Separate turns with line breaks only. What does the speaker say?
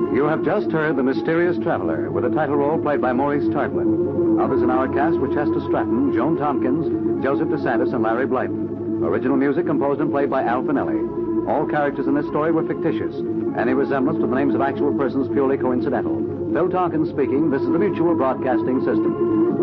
You have just heard The Mysterious Traveler, with a title role played by Maurice Tarplin. Others in our cast were Chester Stratton, Joan Tompkins, Joseph DeSantis, and Larry Blyton. Original music composed and played by Al Finelli. All characters in this story were fictitious. Any resemblance to the names of actual persons purely coincidental. Phil Tompkins speaking. This is the Mutual Broadcasting System.